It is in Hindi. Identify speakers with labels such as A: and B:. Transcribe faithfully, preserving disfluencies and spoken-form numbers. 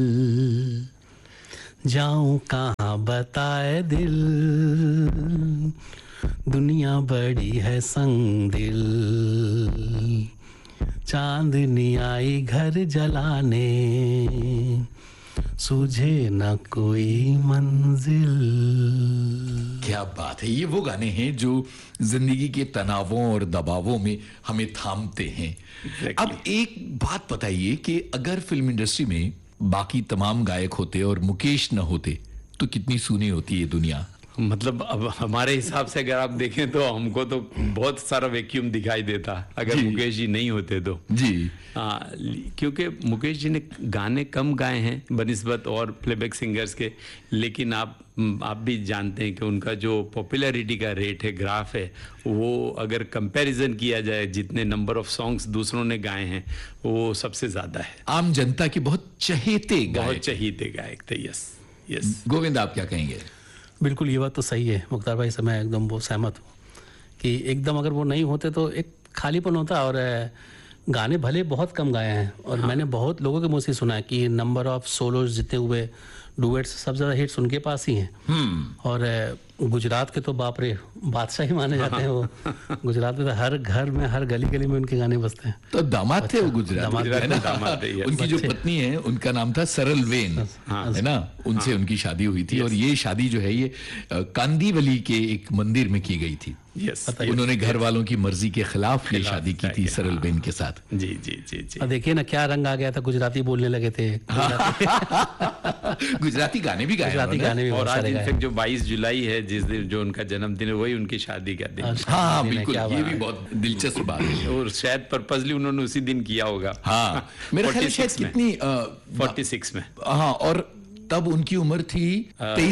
A: जाऊं कहाँ बताए दिल, दुनिया बड़ी है संग दिल, चांदनी आई घर जलाने, सूझे न कोई मंजिल।
B: क्या बात है, ये वो गाने हैं जो जिंदगी के तनावों और दबावों में हमें थामते हैं। exactly. अब एक बात बताइए कि अगर फिल्म इंडस्ट्री में बाकी तमाम गायक होते और मुकेश न होते तो कितनी सूनी होती है दुनिया।
C: मतलब अब हमारे हिसाब से अगर आप देखें तो हमको तो बहुत सारा वैक्यूम दिखाई देता अगर मुकेश जी नहीं होते तो जी। आ, क्योंकि मुकेश जी ने गाने कम गाए हैं बनिस्बत और प्लेबैक सिंगर्स के, लेकिन आप आप भी जानते हैं कि उनका जो पॉपुलैरिटी का रेट है, ग्राफ है, वो अगर कंपैरिजन किया जाए जितने नंबर ऑफ सॉन्ग्स दूसरों ने गाए हैं वो सबसे ज्यादा है।
B: आम जनता के बहुत चहेते
C: बहुत चहेते गायक थे। Yes yes.
B: गोविंद, आप क्या कहेंगे?
A: बिल्कुल, ये बात तो सही है मुख्तार भाई से मैं एकदम वो सहमत हूँ कि एकदम अगर वो नहीं होते तो एक खालीपन होता। और गाने भले बहुत कम गाए हैं और हाँ। मैंने बहुत लोगों के मुँह से सुना है कि नंबर ऑफ सोलोज जितने हुए, डुएट्स, सब ज़्यादा हिट्स उनके पास ही हैं। और गुजरात के तो बाप रे बादशाह ही माने जाते हैं वो। गुजरात में तो हर घर में, हर गली गली में उनके गाने बजते हैं।
B: तो दामाद थे वो गुजरात में, दामाद थे। उनकी जो पत्नी है उनका नाम था सरल वेन, है ना, उनसे उनकी शादी हुई थी। और ये शादी जो है ये कांदीवली के एक मंदिर में की गई थी।
C: यस,
B: उन्होंने घर वालों की मर्जी के खिलाफ ये शादी की थी सरल बेन के साथ।
C: जी जी जी जी।
A: देखिए ना क्या रंग आ गया था, गुजराती बोलने लगे थे।
B: गुजराती गाने भी गाए,
A: गुजराती गाने भी।
C: और आज इनफैक्ट जो बाईस जुलाई है, जिस दिन जो उनका जन्मदिन है, वही उनकी शादी का दिन।
B: हाँ बिल्कुल, ये भी बहुत दिलचस्प बात है।
C: और शायद पर्पसली उन्होंने उसी दिन किया होगा।
B: हाँ, मेरा ख्याल शायद कितनी
C: फोर्टी सिक्स में।
B: हाँ, और तब उनकी उम्र थी तेईस